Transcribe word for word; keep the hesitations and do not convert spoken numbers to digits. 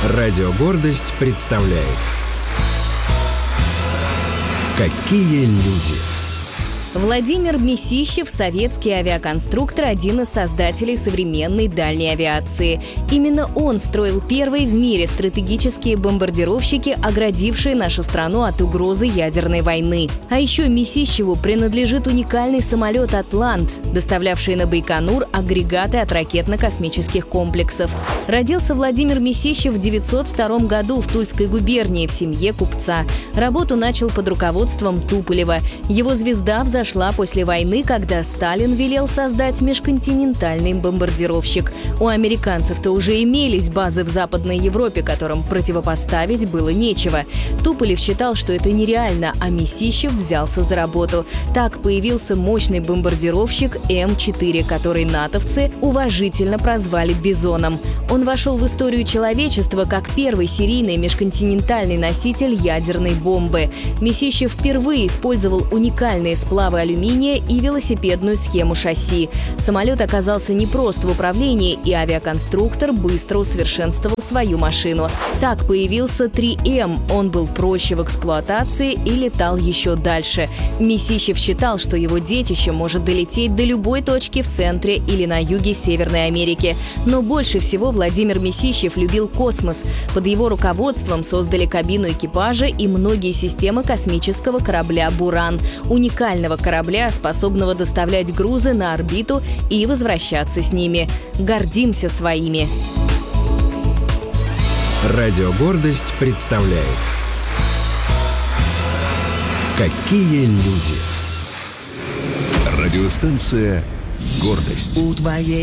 Радио «Гордость» представляет «Какие люди». Владимир Месищев – советский авиаконструктор, один из создателей современной дальней авиации. Именно он строил первые в мире стратегические бомбардировщики, оградившие нашу страну от угрозы ядерной войны. А еще Месищеву принадлежит уникальный самолет «Атлант», доставлявший на Байконур агрегаты от ракетно-космических комплексов. Родился Владимир Месищев в девятьсот втором году в Тульской губернии в семье купца. Работу начал под руководством Туполева. Его звезда взошла Шла после войны, когда Сталин велел создать межконтинентальный бомбардировщик. У американцев-то уже имелись базы в Западной Европе, которым противопоставить было нечего. Туполев считал, что это нереально, а Месищев взялся за работу. Так появился мощный бомбардировщик Эм четыре, который натовцы уважительно прозвали «Бизоном». Он вошел в историю человечества как первый серийный межконтинентальный носитель ядерной бомбы. Месищев впервые использовал уникальные сплавы алюминия и велосипедную схему шасси. Самолет оказался непрост в управлении, и авиаконструктор быстро усовершенствовал свою машину. Так появился три эм. Он был проще в эксплуатации и летал еще дальше. Месищев считал, что его детище может долететь до любой точки в центре или на юге Северной Америки. Но больше всего Владимир Месищев любил космос. Под его руководством создали кабину экипажа и многие системы космического корабля «Буран», уникального корабля, способного доставлять грузы на орбиту и возвращаться с ними. Гордимся своими. Радио «Гордость» представляет «Какие люди». Радиостанция «Гордость». У твоей